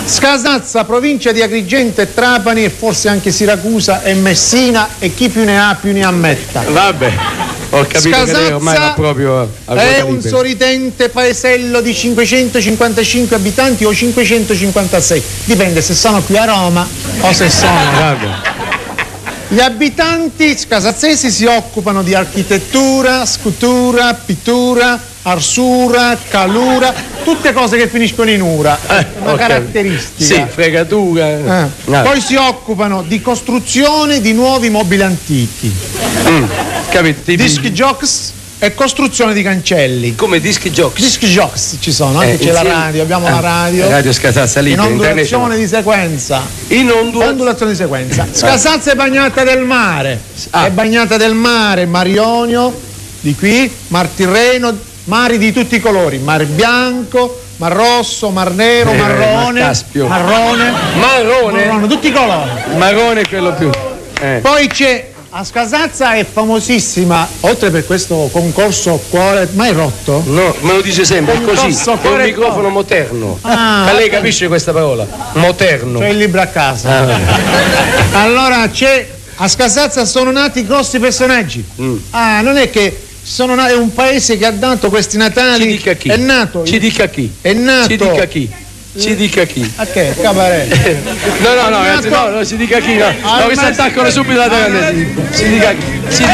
Scasazza, provincia di Agrigento e Trapani e forse anche Siracusa e Messina, e chi più ne ha più ne ammetta. Vabbè, ho capito che lei ormai va proprio è un sorridente paesello di 555 abitanti o 556, dipende se sono qui a Roma o se sono. Vabbè. Gli abitanti scasazzesi si occupano di architettura, scultura, pittura, arsura, calura, tutte cose che finiscono in ura, una caratteristica. Sì, fregatura. Poi si occupano di costruzione di nuovi mobili antichi. Capito? Disc jocks e costruzione di cancelli. Come disc jocks? Disc jocks ci sono, anche c'è la radio, abbiamo la radio. Radio Scasazza in ondulazione di sequenza. Ondulazione di sequenza. Scasazza è bagnata del mare. È bagnata del mare, Mar Ionio, di qui, Mar Tirreno, mari di tutti i colori, Mar Bianco, Mar Rosso, Mar Nero, Marrone, Marrone, tutti i colori. Marrone è quello più. Poi c'è a Scasazza, è famosissima, oltre per questo concorso cuore, mai rotto? No, me lo dice sempre, così, è un microfono moderno. Ma lei capisce questa parola? Moderno. C'è il libro a casa. Allora c'è, a Scasazza sono nati grossi personaggi. Non è che è un paese che ha dato questi Natali. Ci dica chi? È nato. Ci dica chi? È nato. Ci dica chi? Ci dica chi? A che? Cabaret? No, ragazzi, no, si dica chi, no. No, che si attaccano subito la taglia. Si dica chi?